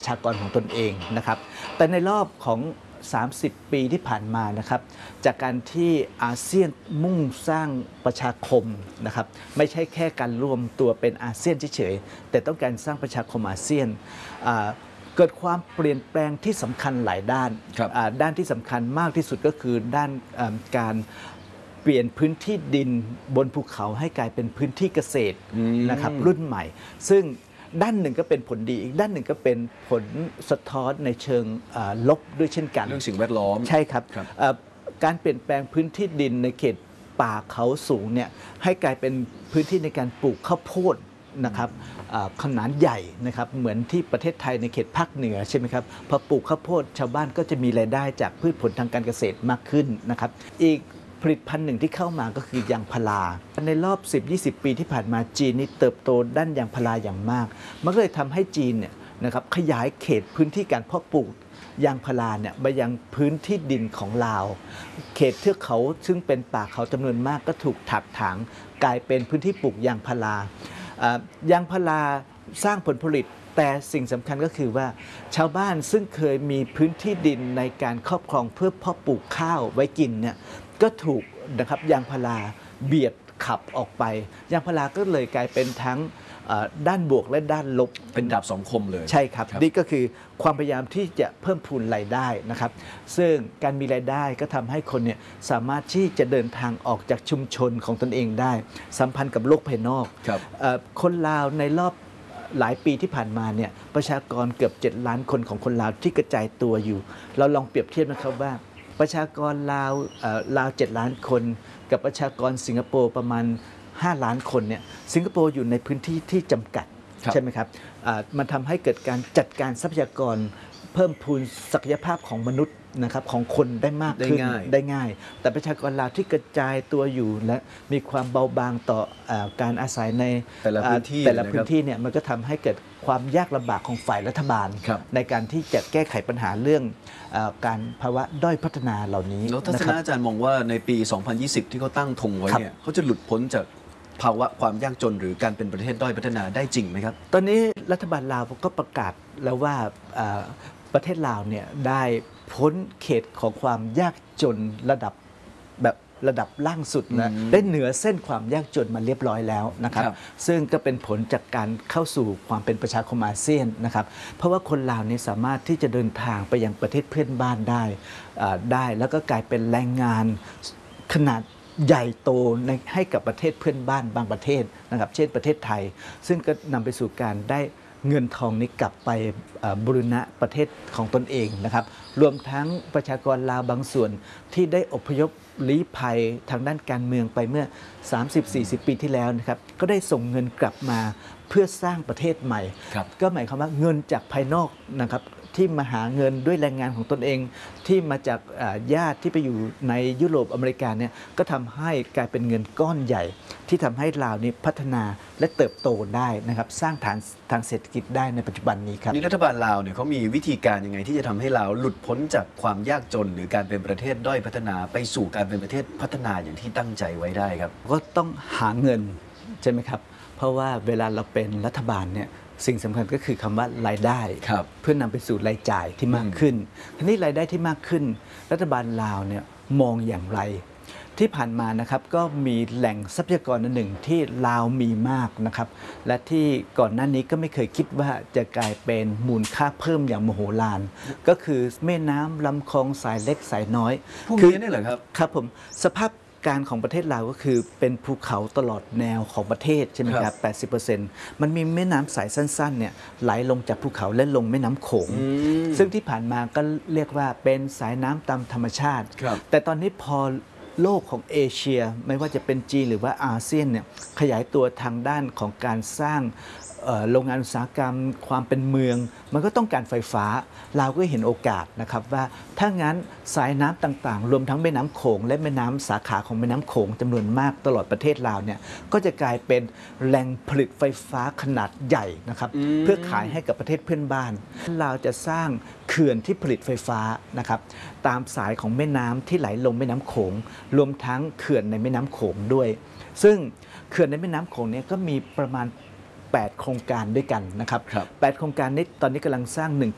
ประชากรของตนเองนะครับแต่ในรอบของ30 ปีที่ผ่านมานะครับจากการที่อาเซียนมุ่งสร้างประชาคมนะครับไม่ใช่แค่การรวมตัวเป็นอาเซียนเฉยๆแต่ต้องการสร้างประชาคมอาเซียนเกิดความเปลี่ยนแปลงที่สำคัญหลายด้านด้านที่สำคัญมากที่สุดก็คือด้านการเปลี่ยนพื้นที่ดินบนภูเขาให้กลายเป็นพื้นที่เกษตรนะครับรุ่นใหม่ซึ่งด้านหนึ่งก็เป็นผลดีอีกด้านหนึ่งก็เป็นผลสะท้อนในเชิงลบด้วยเช่นกันเรื่องสิ่งแวดล้อมใช่ครับการเปลี่ยนแปลงพื้นที่ดินในเขตป่าเขาสูงเนี่ยให้กลายเป็นพื้นที่ในการปลูกข้าวโพดนะครับขนาดใหญ่นะครับเหมือนที่ประเทศไทยในเขตภาคเหนือใช่ไหมครับพอปลูกข้าวโพดชาวบ้านก็จะมีรายได้จากพืชผลทางการเกษตรมากขึ้นนะครับอีกผลิตภัณฑ์หนึ่งที่เข้ามาก็คือยางพาราในรอบ 10-20 ปีที่ผ่านมาจีนนี่เติบโตด้านยางพาราอย่างมากมันก็เลยทำให้จีนเนี่ยนะครับขยายเขตพื้นที่การเพาะปลูกยางพาราเนี่ยไปยังพื้นที่ดินของลาวเขตเทือกเขาซึ่งเป็นป่าเขาจำนวนมากก็ถูกถักถางกลายเป็นพื้นที่ปลูกยางพารายางพาราสร้างผลผลิตแต่สิ่งสำคัญก็คือว่าชาวบ้านซึ่งเคยมีพื้นที่ดินในการครอบครองเพื่อเพาะปลูกข้าวไว้กินเนี่ยก็ถูกนะครับยางพาราเบียดขับออกไปยางพาราก็เลยกลายเป็นทั้งด้านบวกและด้านลบเป็นดาบสองคมเลยใช่ครับนี่ก็คือความพยายามที่จะเพิ่มพูนรายได้นะครับซึ่งการมีรายได้ก็ทำให้คนเนี่ยสามารถที่จะเดินทางออกจากชุมชนของตนเองได้สัมพันธ์กับโลกภายนอกคนลาวในรอบหลายปีที่ผ่านมาเนี่ยประชากรเกือบ7 ล้านคนของคนลาวที่กระจายตัวอยู่เราลองเปรียบเทียบนะครับว่าประชากรลาว7 ล้านคนกับประชากรสิงคโปร์ประมาณ5 ล้านคนเนี่ยสิงคโปร์อยู่ในพื้นที่ที่จำกัดใช่ไหมครับมันทำให้เกิดการจัดการทรัพยากรเพิ่มพูนศักยภาพของมนุษย์นะครับของคนได้มากขึ้นได้ง่ายแต่ประชากรลาวที่กระจายตัวอยู่และมีความเบาบางต่อการอาศัยในแต่ละพื้นที่เนี่ยมันก็ทำให้เกิดความยากลำบากของฝ่ายรัฐบาลในการที่จะแก้ไขปัญหาเรื่องการภาวะด้อยพัฒนาเหล่านี้แล้วทัศนะอาจารย์มองว่าในปี 2020 ที่เขาตั้งธงไว้เนี่ยเขาจะหลุดพ้นจากภาวะความยากจนหรือการเป็นประเทศด้อยพัฒนาได้จริงไหมครับตอนนี้รัฐบาลลาวก็ประกาศแล้วว่าประเทศลาวเนี่ยได้พ้นเขตของความยากจนระดับล่างสุดนะได้เหนือเส้นความยากจนมาเรียบร้อยแล้วนะครับซึ่งก็เป็นผลจากการเข้าสู่ความเป็นประชาคมอาเซียนนะครับเพราะว่าคนลาวนี่สามารถที่จะเดินทางไปยังประเทศเพื่อนบ้านได้แล้วก็กลายเป็นแรงงานขนาดใหญ่โตให้กับประเทศเพื่อนบ้านบางประเทศนะครับเช่นประเทศไทยซึ่งก็นำไปสู่การได้เงินทองนี้กลับไปบูรณะประเทศของตนเองนะครับรวมทั้งประชากรลาวบางส่วนที่ได้อพยพลี้ภัยทางด้านการเมืองไปเมื่อ 30-40 ปีที่แล้วนะครับก็ได้ส่งเงินกลับมาเพื่อสร้างประเทศใหม่ก็หมายความว่าเงินจากภายนอกนะครับที่มาหาเงินด้วยแรงงานของตนเองที่มาจากญาติที่ไปอยู่ในยุโรปอเมริกาเนี่ยก็ทำให้กลายเป็นเงินก้อนใหญ่ที่ทำให้ลาวนี้พัฒนาและเติบโตได้นะครับสร้างฐานทางเศรษฐกิจได้ในปัจจุบันนี้ครับนี่รัฐบาลลาวเนี่ยเขามีวิธีการยังไงที่จะทำให้ลาวหลุดพ้นจากความยากจนหรือการเป็นประเทศด้อยพัฒนาไปสู่การเป็นประเทศพัฒนาอย่างที่ตั้งใจไว้ได้ครับก็ต้องหาเงินใช่ไหมครับเพราะว่าเวลาเราเป็นรัฐบาลเนี่ยสิ่งสำคัญก็คือคำว่ารายได้เพื่อนำไปสู่รายจ่ายที่มากขึ้นทีนี้รายได้ที่มากขึ้นรัฐบาลลาวเนี่ยมองอย่างไรที่ผ่านมานะครับก็มีแหล่งทรัพยากรหนึ่งที่ลาวมีมากนะครับและที่ก่อนหน้านี้ก็ไม่เคยคิดว่าจะกลายเป็นมูลค่าเพิ่มอย่างมโหฬารก็คือแม่น้ำลำคลองสายเล็กสายน้อยพวกนี้นี่เหรอครับครับผมสภาพการของประเทศลาวก็คือเป็นภูเขาตลอดแนวของประเทศใช่ไหมครับ 80% มันมีแม่น้ำสายสั้นๆเนี่ยไหลลงจากภูเขาและลงแม่น้ำโขงซึ่งที่ผ่านมาก็เรียกว่าเป็นสายน้ำตามธรรมชาติแต่ตอนนี้พอโลกของเอเชียไม่ว่าจะเป็นจีนหรือว่าอาเซียนเนี่ยขยายตัวทางด้านของการสร้างโรงงานอุตสาหกรรมความเป็นเมืองมันก็ต้องการไฟฟ้าเราก็เห็นโอกาสนะครับว่าถ้างั้นสายน้ำต่างๆรวมทั้งแม่น้ำโขงและแม่น้ำสาขาของแม่น้ำโขงจำนวนมากตลอดประเทศลาวเนี่ยก็จะกลายเป็นแหล่งผลิตไฟฟ้าขนาดใหญ่นะครับเพื่อขายให้กับประเทศเพื่อนบ้านลาวจะสร้างเขื่อนที่ผลิตไฟฟ้านะครับตามสายของแม่น้ำที่ไหลลงแม่น้ำโขงรวมทั้งเขื่อนในแม่น้ำโขงด้วยซึ่งเขื่อนในแม่น้ำโขงเนี่ยก็มีประมาณ8 โครงการด้วยกันนะครับ8 โครงการนี้ตอนนี้กำลังสร้าง1